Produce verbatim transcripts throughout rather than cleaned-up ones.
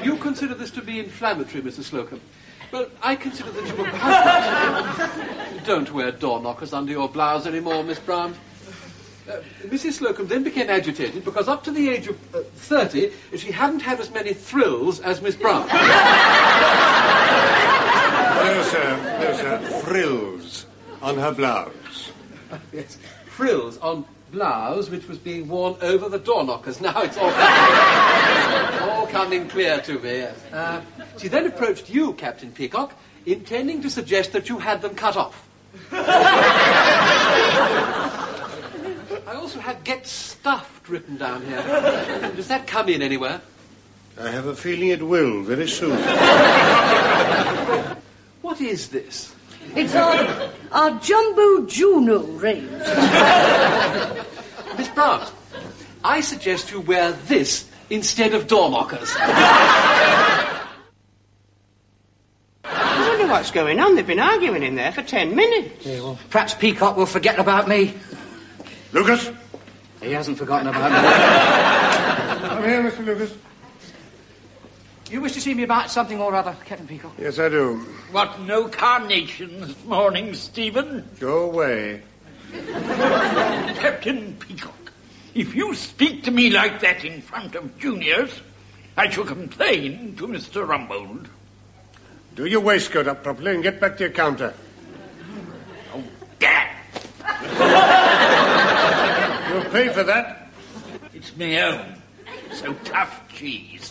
You consider this to be inflammatory, Missus Slocum. Well, I consider that you were quite... Don't wear door knockers under your blouse anymore, Miss Brown. Uh, Missus Slocum then became agitated because up to the age of uh, thirty, she hadn't had as many thrills as Miss Brown. No, sir. No, sir. Frills on her blouse. Yes, frills on blouse, which was being worn over the door knockers. Now it's all coming, all coming clear to me. Yes. Uh, she then approached you, Captain Peacock, intending to suggest that you had them cut off. I also had "get stuffed" written down here. Does that come in anywhere? I have a feeling it will very soon. What is this? It's our, our Jumbo Juno range. Miss Brown, I suggest you wear this instead of door knockers. I wonder what's going on. They've been arguing in there for ten minutes. Yeah, well, perhaps Peacock will forget about me. Lucas? He hasn't forgotten about me. Come here, Mister Lucas. You wish to see me about something or other, Captain Peacock? Yes, I do. What, no carnation this morning, Stephen? Go away. Captain Peacock, if you speak to me like that in front of juniors, I shall complain to Mister Rumbold. Do your waistcoat up properly and get back to your counter. Oh, damn! You'll pay for that. It's my own. So tough cheese.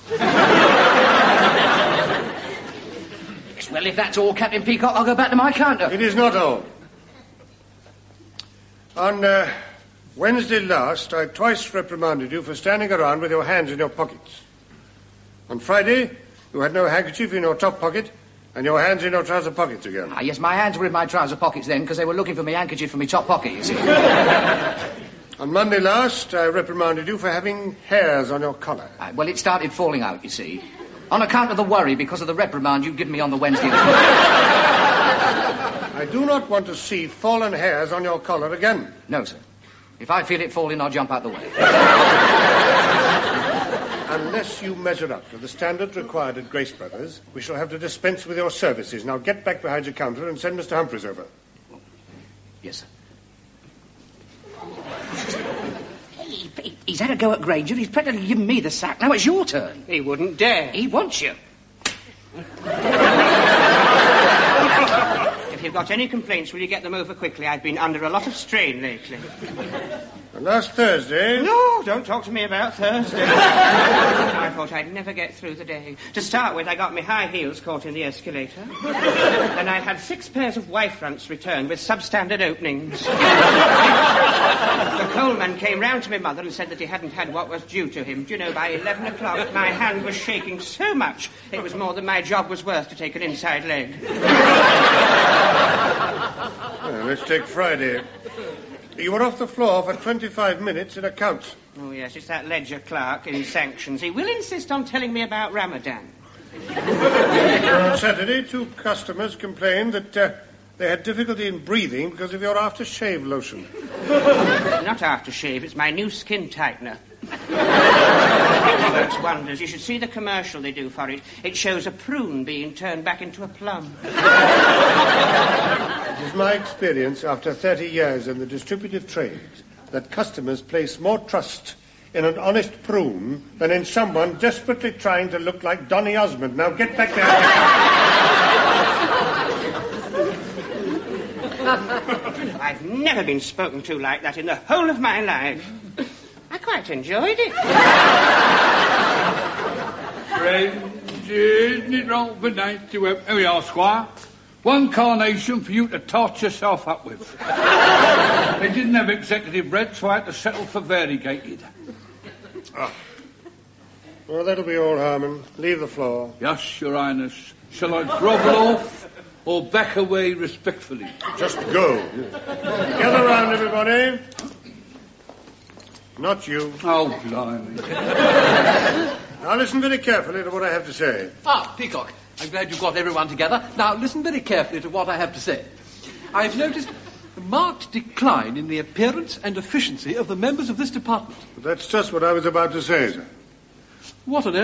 Yes, well, if that's all, Captain Peacock, I'll go back to my counter. It is not all. On uh, Wednesday last, I twice reprimanded you for standing around with your hands in your pockets. On Friday, you had no handkerchief in your top pocket and your hands in your trouser pockets again. Ah, yes, my hands were in my trouser pockets then because they were looking for my handkerchief from my top pocket, you see. On Monday last, I reprimanded you for having hairs on your collar. Ah, well, it started falling out, you see. On account of the worry because of the reprimand you'd given me on the Wednesday. I do not want to see fallen hairs on your collar again. No, sir. If I feel it falling, I'll jump out the way. Unless you measure up to the standard required at Grace Brothers, we shall have to dispense with your services. Now get back behind your counter and send Mister Humphreys over. Yes, sir. He, he, he's had a go at Granger. He's practically given me the sack. Now it's your turn. He wouldn't dare. He wants you. If you've got any complaints, will you get them over quickly? I've been under a lot of strain lately. And last Thursday... No, don't talk to me about Thursday. I thought I'd never get through the day. To start with, I got my high heels caught in the escalator. Then I had six pairs of wife fronts returned with substandard openings. The coalman came round to my mother and said that he hadn't had what was due to him. Do you know, by eleven o'clock, my hand was shaking so much it was more than my job was worth to take an inside leg. Well, let's take Friday. You were off the floor for twenty-five minutes in accounts. Oh, yes, it's that ledger clerk in sanctions. He will insist on telling me about Ramadan. On Saturday, two customers complained that uh, they had difficulty in breathing because of your aftershave lotion. Not aftershave, it's my new skin tightener. It works wonders. You should see the commercial they do for it. It shows a prune being turned back into a plum. It is my experience after thirty years in the distributive trade that customers place more trust in an honest prune than in someone desperately trying to look like Donny Osmond. Now get back there. I've never been spoken to like that in the whole of my life. I quite enjoyed it. Friends, isn't it wrong for nice to have... Here we are, Squire. One carnation for you to torch yourself up with. They didn't have executive bread, so I had to settle for variegated. Oh. Well, that'll be all, Harmon. Leave the floor. Yes, Your Highness. Shall I grovel off or back away respectfully? Just go. Gather round, everybody. Not you. Oh, blimey. Now listen very carefully to what I have to say. Ah, Peacock, I'm glad you got everyone together. Now, listen very carefully to what I have to say. I've noticed a marked decline in the appearance and efficiency of the members of this department. That's just what I was about to say, sir. What on earth?